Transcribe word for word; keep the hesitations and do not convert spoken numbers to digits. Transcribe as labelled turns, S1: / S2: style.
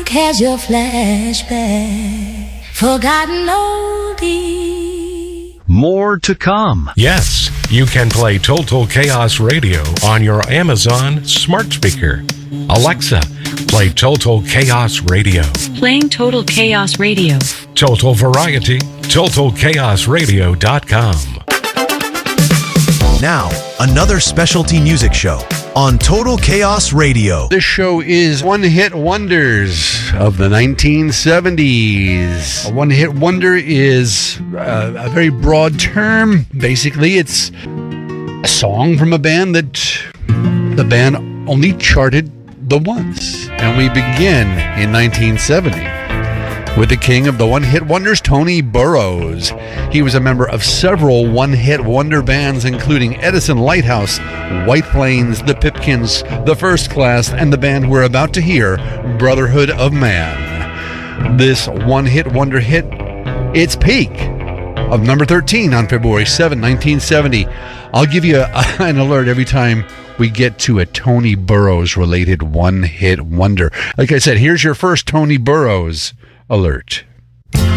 S1: has your flashback, forgotten oldie.
S2: More to come.
S3: Yes, you can play Total Chaos Radio on your Amazon smart speaker. Alexa, play Total Chaos Radio.
S4: Playing Total Chaos Radio.
S3: Total Variety, total chaos radio dot com.
S5: Now, another specialty music show on Total Chaos Radio.
S6: This show is One Hit Wonders of the nineteen seventies. A one hit wonder is uh, a very broad term. Basically, it's a song from a band that the band only charted the once. And we begin in nineteen seventy with the king of the one-hit wonders, Tony Burrows. He was a member of several one-hit wonder bands, including Edison Lighthouse, White Plains, the Pipkins, the First Class, and the band we're about to hear, Brotherhood of Man. This one-hit wonder hit its peak of number thirteen on February seventh, nineteen seventy. I'll give you a, an alert every time we get to a Tony Burrows-related one-hit wonder. Like I said, here's your first Tony Burrows alert.